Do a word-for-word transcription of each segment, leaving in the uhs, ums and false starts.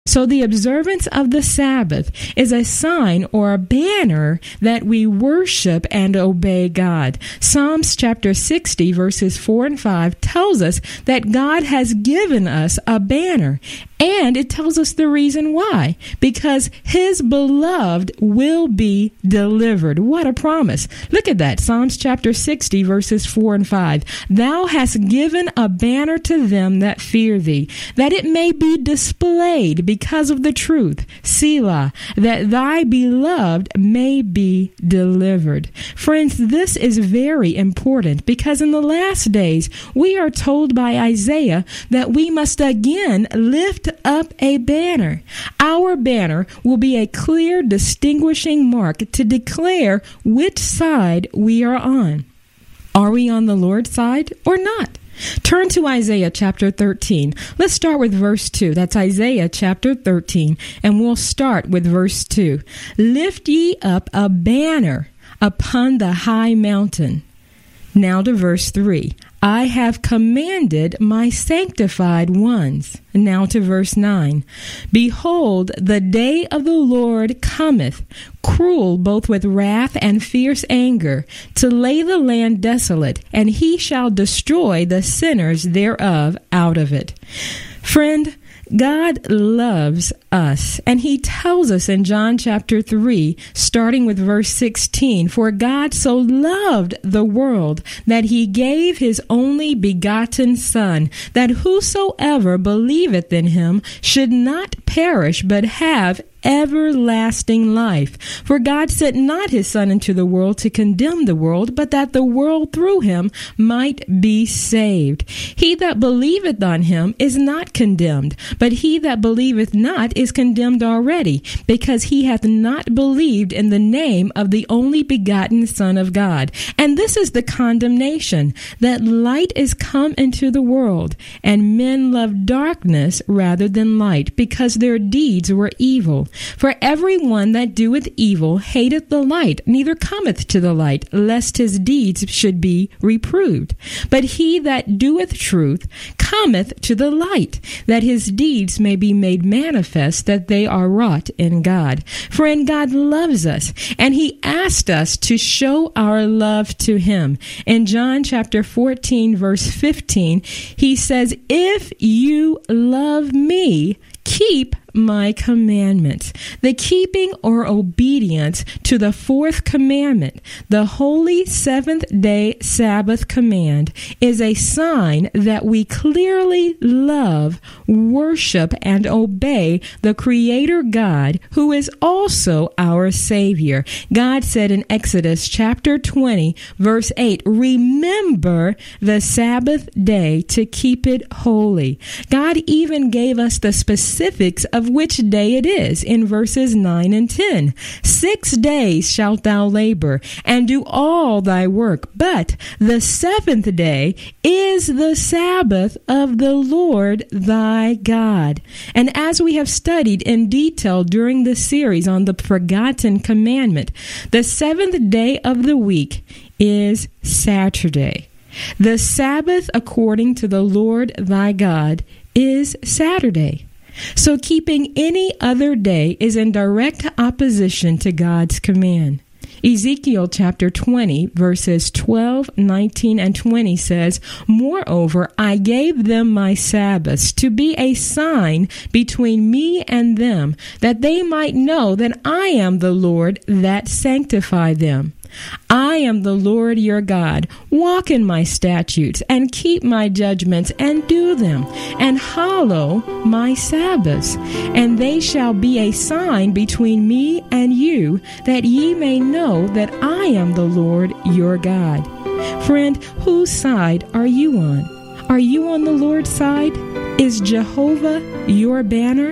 So the observance of the Sabbath is a sign or a banner that we worship and obey God. Psalms chapter sixty, verses four and five tells us that God has given us a banner. And it tells us the reason why. Because his beloved will be delivered. What a promise. Look at that. Psalms chapter sixty, verses four and five. Thou hast given a banner to them that fear thee, that it may be displayed because of the truth. Selah, that thy beloved may be delivered. Friends, this is very important because in the last days, we are told by Isaiah that we must again lift up a banner. Our banner will be a clear distinguishing mark to declare which side we are on. Are we on the Lord's side or not? Turn to Isaiah chapter thirteen. Let's start with verse two. That's Isaiah chapter thirteen, and we'll start with verse two. Lift ye up a banner upon the high mountain. Now to verse three. I have commanded my sanctified ones. Now to verse nine. Behold, the day of the Lord cometh, cruel both with wrath and fierce anger, to lay the land desolate, and he shall destroy the sinners thereof out of it. Friend, God loves us, and he tells us in John chapter three, starting with verse sixteen, for God so loved the world that he gave his only begotten Son, that whosoever believeth in him should not perish, but have everlasting life. For God sent not his Son into the world to condemn the world, but that the world through him might be saved. He that believeth on him is not condemned, but he that believeth not is condemned already, because he hath not believed in the name of the only begotten Son of God. And this is the condemnation, that light is come into the world, and men love darkness rather than light, because their deeds were evil. For every one that doeth evil hateth the light, neither cometh to the light, lest his deeds should be reproved. But he that doeth truth cometh to the light, that his deeds may be made manifest that they are wrought in God. Friend, God loves us, and he asked us to show our love to him. In John chapter fourteen, verse fifteen, he says, if you love me, keep my commandments. The keeping or obedience to the fourth commandment, the holy seventh day Sabbath command, is a sign that we clearly love, worship, and obey the Creator God, who is also our Savior. God said in Exodus chapter twenty, verse eight, remember the Sabbath day to keep it holy. God even gave us the specifics of of which day it is in verses nine and ten. Six days shalt thou labor and do all thy work, but the seventh day is the Sabbath of the Lord thy God. And as we have studied in detail during this series on the forgotten commandment, the seventh day of the week is Saturday. The Sabbath, according to the Lord thy God, is Saturday. So keeping any other day is in direct opposition to God's command. Ezekiel chapter twenty, verses twelve, nineteen, and twenty says, moreover, I gave them my Sabbaths to be a sign between me and them, that they might know that I am the Lord that sanctify them. I am the Lord your God. Walk in my statutes and keep my judgments and do them, and hallow my Sabbaths. And they shall be a sign between me and you, that ye may know that I am the Lord your God. Friend, whose side are you on? Are you on the Lord's side? Is Jehovah your banner?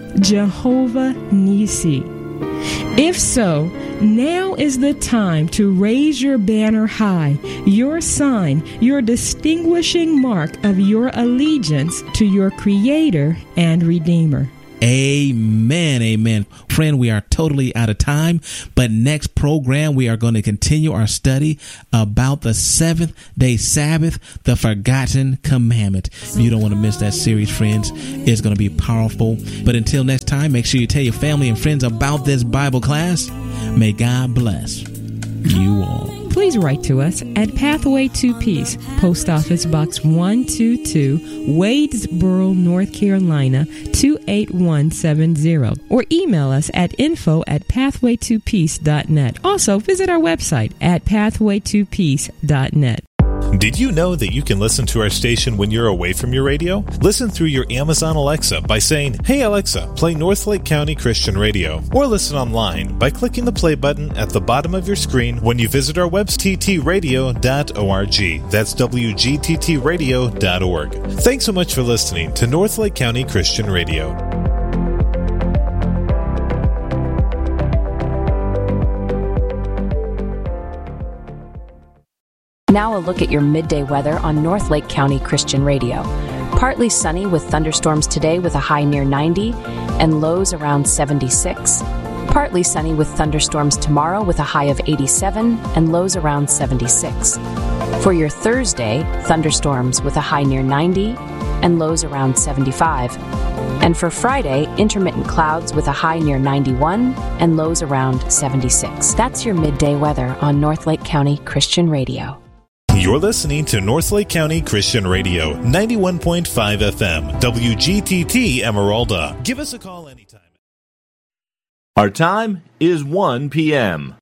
Jehovah Nissi. If so, now is the time to raise your banner high, your sign, your distinguishing mark of your allegiance to your Creator and Redeemer. Amen. Amen. Friend, we are totally out of time, but next program, we are going to continue our study about the seventh day Sabbath, the forgotten commandment. You don't want to miss that series, friends. It's going to be powerful. But until next time, make sure you tell your family and friends about this Bible class. May God bless you all. Please write to us at Pathway to Peace, Post Office Box one two two, Wadesboro, North Carolina, two eight one seven zero, or email us at info at pathway to peace dot net. Also, visit our website at pathway to peace dot net. Did you know that you can listen to our station when you're away from your radio? Listen through your Amazon Alexa by saying, "Hey Alexa, play Northlake County Christian Radio." Or listen online by clicking the play button at the bottom of your screen when you visit our website, w g t t radio dot org. That's w g t t radio dot org. Thanks so much for listening to Northlake County Christian Radio. Now a look at your midday weather on Northlake County Christian Radio. Partly sunny with thunderstorms today with a high near ninety and lows around seventy-six. Partly sunny with thunderstorms tomorrow with a high of eighty-seven and lows around seventy-six. For your Thursday, thunderstorms with a high near ninety and lows around seventy-five. And for Friday, intermittent clouds with a high near ninety-one and lows around seventy-six. That's your midday weather on Northlake County Christian Radio. You're listening to Northlake County Christian Radio, ninety-one point five F M, W G T T Emeralda. Give us a call anytime. Our time is one p.m.